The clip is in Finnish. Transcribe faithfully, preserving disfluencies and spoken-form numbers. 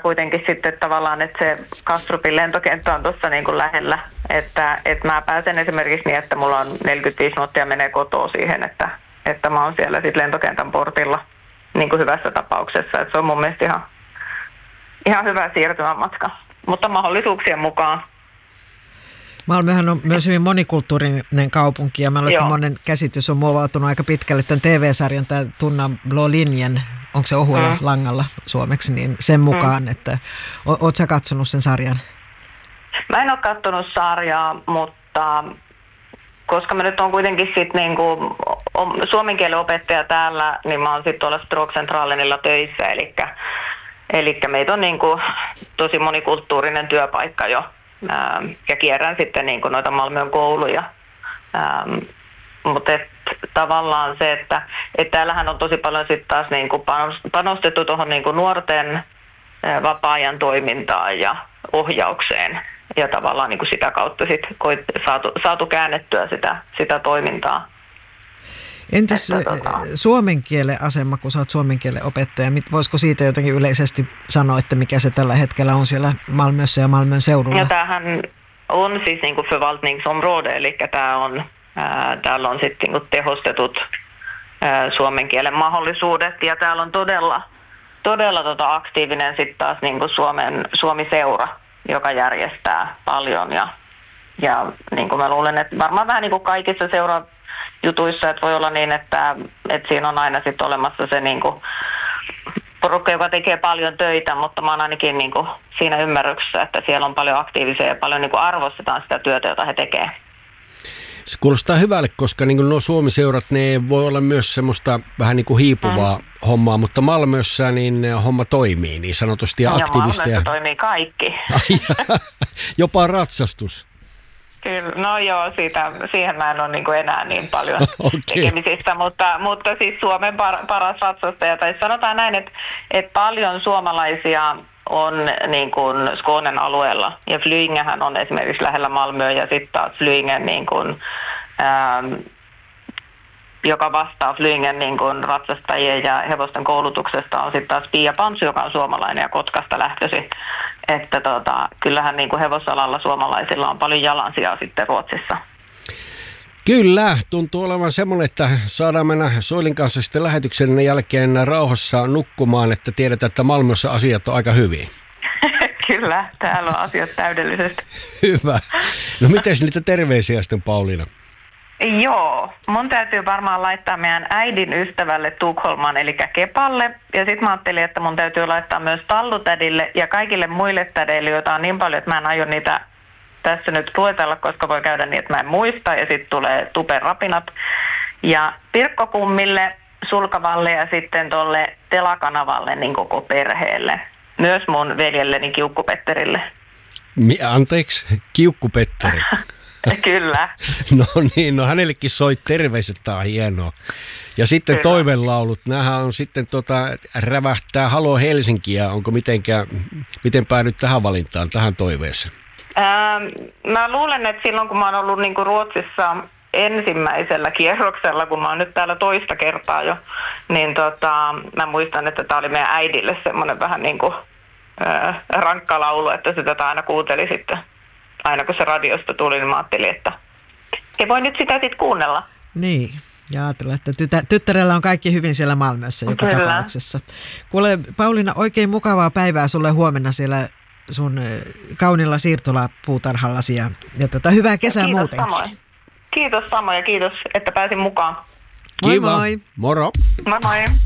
kuitenkin sitten tavallaan, että se Kastrupin lentokenttä on tuossa niin kuin lähellä, että, että mä pääsen esimerkiksi niin, että mulla on neljäkymmentäviisi minuuttia menee kotoa siihen, että, että mä oon siellä sitten lentokentän portilla niin kuin hyvässä tapauksessa, että se on mun mielestä ihan, ihan hyvä siirtymämatka, mutta mahdollisuuksien mukaan. Malmöhän on myös hyvin monikulttuurinen kaupunki ja mä luulen, että monen käsitys on muovautunut aika pitkälle tämän T V-sarjan, tämä Tunnan Blå linjen, onko se ohuella mm. langalla suomeksi, niin sen mukaan, mm. että o, oot sä katsonut sen sarjan? Mä en ole katsonut sarjaa, mutta koska mä nyt on kuitenkin sit niinku suomen kielen opettaja täällä, niin mä oon sitten tuolla Språkcentralenilla töissä, eli, eli meitä on niinku tosi monikulttuurinen työpaikka jo. Ähm, ja kierrän sitten niin kuin noita Malmön kouluja. Ähm, mutta et, tavallaan se, että et täällähän on tosi paljon sitten taas niin kuin panostettu tuohon niin kuin nuorten äh, vapaa-ajan toimintaan ja ohjaukseen. Ja tavallaan niin kuin sitä kautta sit koit, saatu, saatu käännettyä sitä, sitä toimintaa. Entäs että, tota, suomen kielen asema, kun sä oot suomen kielen opettaja, voisiko siitä jotenkin yleisesti sanoa, että mikä se tällä hetkellä on siellä Malmössä ja Malmön seudulla? Ja tämähän on siis niin kuin förvaltningsområde, eli tää on, ää, täällä on sitten niin kuin tehostetut ää, suomen kielen mahdollisuudet, ja täällä on todella, todella tota aktiivinen sitten taas niin kuin Suomen, Suomi-seura, joka järjestää paljon, ja, ja niin kuin mä luulen, että varmaan vähän niin kuin kaikissa seura jutuissa, että voi olla niin, että, että siinä on aina sitten olemassa se niin kuin porukka, joka tekee paljon töitä, mutta mä oon ainakin niin kuin siinä ymmärryksessä, että siellä on paljon aktiivisia ja paljon niin kuin arvostetaan sitä työtä, jota he tekee. Se kuulostaa hyvälle, koska niin kuin nuo Suomi-seurat, ne voi olla myös semmoista vähän niin kuin hiipuvaa mm. hommaa, mutta Malmössä niin homma toimii niin sanotusti ja aktiivista. Ja Malmössä toimii kaikki. Jopa ratsastus. Kyllä, no joo, siitä, siihen mä en ole niin kuin enää niin paljon okay. tekemisissä, mutta, mutta siis Suomen par, paras ratsastaja, tai sanotaan näin, että, että paljon suomalaisia on niin kuin Skånen alueella, ja Flyingehän on esimerkiksi lähellä Malmöä, ja sitten taas Flyingen, niin kuin, ähm, joka vastaa Flyingen niin kuin ratsastajien ja hevosten koulutuksesta, on sitten taas Pia Pantsu, joka on suomalainen ja Kotkasta lähtöisin. Että tota, kyllähän niin kuin hevosalalla suomalaisilla on paljon jalansijaa sitten Ruotsissa. Kyllä, tuntuu olevan semmoinen, että saadaan mennä Soilin kanssa sitten lähetyksen jälkeen rauhassa nukkumaan, että tiedetään, että Malmössä asiat on aika hyvin. Kyllä, täällä on asiat täydellisesti. Hyvä. No mites niitä terveisiä sitten, Pauliina? Joo, mun täytyy varmaan laittaa meidän äidin ystävälle Tukholman, eli Kepalle. Ja sit mä ajattelin, että mun täytyy laittaa myös Tallutädille ja kaikille muille tädeille, joita on niin paljon, että mä en aio niitä tässä nyt luetella, koska voi käydä niin, että mä en muista. Ja sitten tulee Tupen rapinat. Ja Pirkko-kummille, Sulkavalle ja sitten tolle Telakanavalle niin koko perheelle. Myös mun veljelleni Kiukku-Petterille. Mi- anteeksi, Kiukku-Petteri. Kyllä. No niin, no hänellekin soi terveiset, tää on hienoa. Ja sitten Kyllä. toivelaulut, nämähän on sitten tota, rävähtää Halo Helsinkiä. Onko mitenkään, miten päädyt tähän valintaan, tähän toiveeseen? Ähm, mä luulen, että silloin kun mä oon ollut niin kuin Ruotsissa ensimmäisellä kierroksella, kun mä oon nyt täällä toista kertaa jo, niin tota, mä muistan, että tää oli meidän äidille semmoinen vähän niin kuin äh, rankka laulu, että sitä aina kuunteli sitten. Aina kun se radiosta tuli, niin mä ajattelin, että ei voi nyt sitä sitten kuunnella. Niin, ja ajatella, että tytä, tyttärellä on kaikki hyvin siellä Malmössä joka Kyllä. tapauksessa. Kuule, Pauliina, oikein mukavaa päivää sulle huomenna siellä sun kaunilla siirtolapuutarhallasi ja, ja tota, hyvää kesää kiitos muutenkin. Samoin. Kiitos samoin ja kiitos, että pääsin mukaan. Moi Kiva. moi. Moro. Moi moi.